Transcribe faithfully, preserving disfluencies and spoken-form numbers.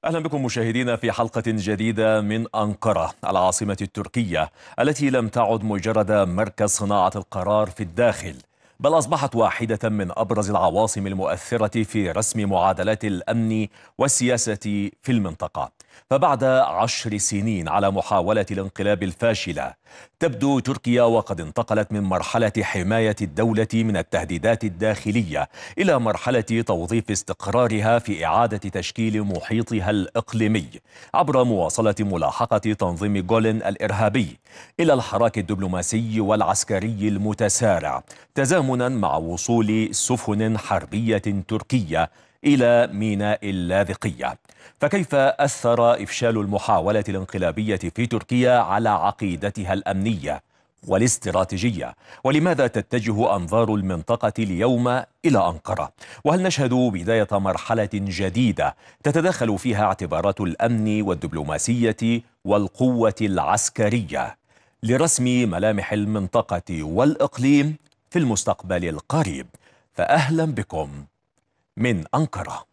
أهلا بكم مشاهدينا في حلقة جديدة من أنقرة العاصمة التركية التي لم تعد مجرد مركز صناعة القرار في الداخل، بل أصبحت واحدة من أبرز العواصم المؤثرة في رسم معادلات الأمن والسياسة في المنطقة. فبعد عشر سنين على محاولة الانقلاب الفاشلة، تبدو تركيا وقد انتقلت من مرحلة حماية الدولة من التهديدات الداخلية إلى مرحلة توظيف استقرارها في إعادة تشكيل محيطها الإقليمي عبر مواصلة ملاحقة تنظيم جولن الإرهابي إلى الحراك الدبلوماسي والعسكري المتسارع، تزامنا مع وصول سفن حربية تركية إلى ميناء اللاذقية. فكيف أثر إفشال المحاولة الانقلابية في تركيا على عقيدتها الأمنية والاستراتيجية؟ ولماذا تتجه أنظار المنطقة اليوم إلى أنقرة؟ وهل نشهد بداية مرحلة جديدة تتدخل فيها اعتبارات الأمن والدبلوماسية والقوة العسكرية لرسم ملامح المنطقة والإقليم في المستقبل القريب؟ فأهلا بكم من أنقرة.